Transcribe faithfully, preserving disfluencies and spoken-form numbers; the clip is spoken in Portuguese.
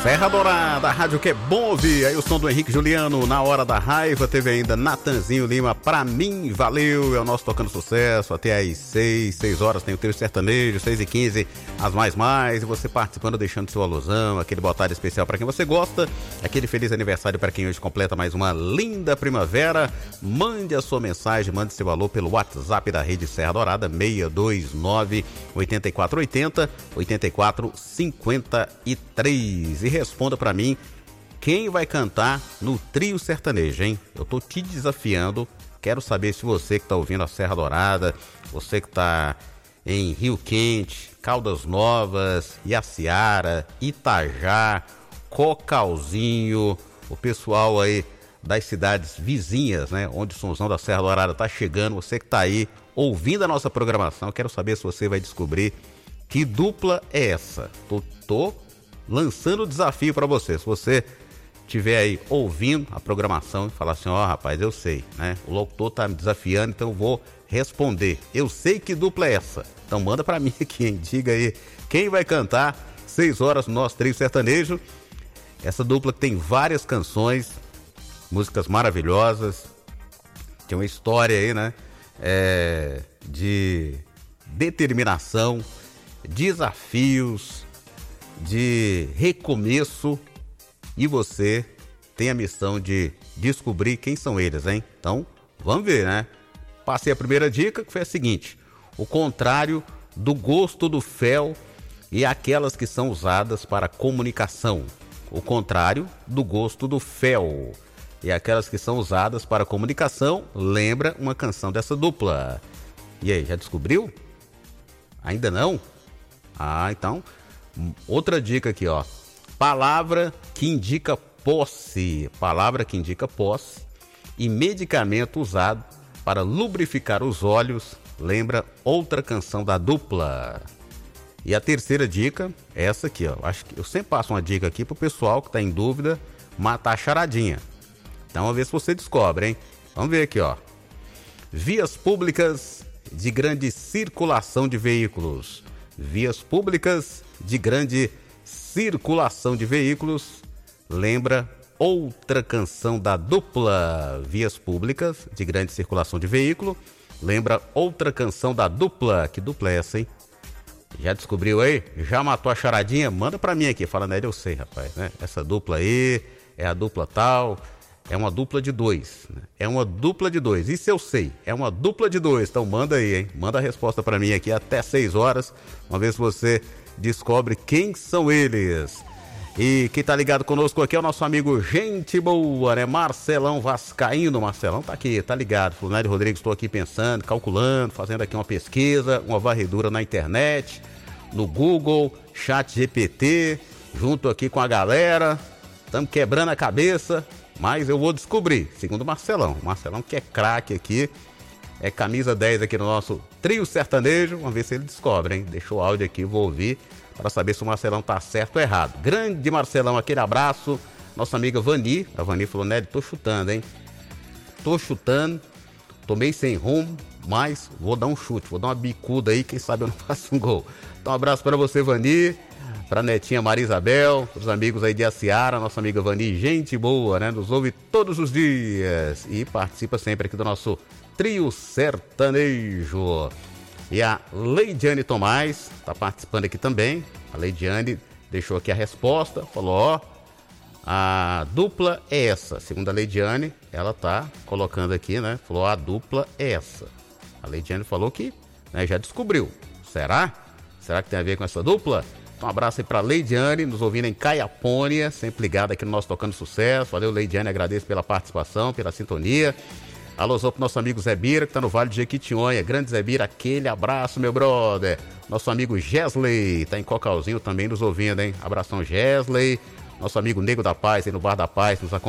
Serra Dourada, a rádio que é bom ouvir. Aí o som do Henrique Juliano, Na Hora da Raiva. Teve ainda Natanzinho Lima, Pra Mim Valeu. É o nosso Tocando Sucesso. Até às seis, seis horas tem o teu sertanejo, seis e quinze, as mais mais. E você participando, deixando seu alusão, aquele boa tarde especial para quem você gosta. Aquele feliz aniversário para quem hoje completa mais uma linda primavera. Mande a sua mensagem, mande seu alô pelo WhatsApp da Rede Serra Dourada, seis dois nove, oito quatro oito zero, oito quatro cinco três. E responda pra mim quem vai cantar no trio sertanejo, hein? Eu tô te desafiando. Quero saber se você que tá ouvindo a Serra Dourada, você que tá em Rio Quente, Caldas Novas, Iaciara, Itajá, Cocalzinho, o pessoal aí das cidades vizinhas, né? Onde o somzão da Serra Dourada tá chegando, você que tá aí ouvindo a nossa programação, quero saber se você vai descobrir que dupla é essa. Tô, tô lançando o desafio para você. Se você estiver aí ouvindo a programação e falar assim, ó, oh, rapaz, eu sei, né? O locutor tá me desafiando, então eu vou responder. Eu sei que dupla é essa. Então manda para mim aqui, hein? Diga aí quem vai cantar seis horas no nosso trio sertanejo. Essa dupla que tem várias canções, músicas maravilhosas, tem uma história aí, né? É, de determinação, desafios, de recomeço, e você tem a missão de descobrir quem são eles, hein? Então, vamos ver, né? Passei a primeira dica, que foi a seguinte: o contrário do gosto do fel e aquelas que são usadas para comunicação. O contrário do gosto do fel e aquelas que são usadas para comunicação lembra uma canção dessa dupla. E aí, já descobriu? Ainda não? Ah, então, outra dica aqui, ó. Palavra que indica posse. Palavra que indica posse e medicamento usado para lubrificar os olhos lembra outra canção da dupla. E a terceira dica é essa aqui, ó. Acho que eu sempre passo uma dica aqui pro pessoal que tá em dúvida matar a charadinha. Então, vamos ver se você descobre, hein? Vamos ver aqui, ó. Vias públicas de grande circulação de veículos. Vias públicas de grande circulação de veículos lembra outra canção da dupla. Vias públicas de grande circulação de veículo lembra outra canção da dupla. Que dupla é essa, hein? Já descobriu aí? Já matou a charadinha? Manda pra mim aqui. Fala, né? Eu sei, rapaz, né? Essa dupla aí é a dupla tal. É uma dupla de dois, né? É uma dupla de dois. Isso eu sei. É uma dupla de dois. Então manda aí, hein? Manda a resposta pra mim aqui até seis horas. Uma vez que você descobre quem são eles. E quem tá ligado conosco aqui é o nosso amigo Gente Boa, né? Marcelão Vascaíno. Marcelão tá aqui, tá ligado. Fulnélio Rodrigues, estou aqui pensando, calculando, fazendo aqui uma pesquisa, uma varredura na internet, no Google, Chat G P T, junto aqui com a galera. Estamos quebrando a cabeça. Mas eu vou descobrir, segundo o Marcelão. O Marcelão que é craque aqui, é camisa dez aqui no nosso trio sertanejo. Vamos ver se ele descobre, hein? Deixou o áudio aqui, vou ouvir, para saber se o Marcelão tá certo ou errado. Grande Marcelão, aquele abraço. Nossa amiga Vani, a Vani falou, né, tô chutando, hein? Tô chutando, tô meio sem rumo, mas vou dar um chute, vou dar uma bicuda aí, quem sabe eu não faço um gol. Então um abraço para você, Vani. Pra netinha Maria Isabel, os amigos aí de Iaciara, nossa amiga Vani, gente boa, né? Nos ouve todos os dias e participa sempre aqui do nosso trio sertanejo. E a Leidiane Tomás tá participando aqui também. A Leidiane deixou aqui a resposta, falou, ó, a dupla é essa. Segundo a Leidiane, ela tá colocando aqui, né? Falou, a dupla é essa. A Leidiane falou que, né, já descobriu. Será? Será que tem a ver com essa dupla? Um abraço aí pra Leidiane, nos ouvindo em Caiapônia, sempre ligado aqui no nosso Tocando Sucesso. Valeu, Leidiane, agradeço pela participação, pela sintonia. Alôzão pro nosso amigo Zé Bira, que tá no Vale de Jequitinhonha. Grande Zé Bira, aquele abraço, meu brother. Nosso amigo Gesley, tá em Cocalzinho também nos ouvindo, hein? Abração, Gesley. Nosso amigo Nego da Paz, aí no Bar da Paz, nos acompanhando.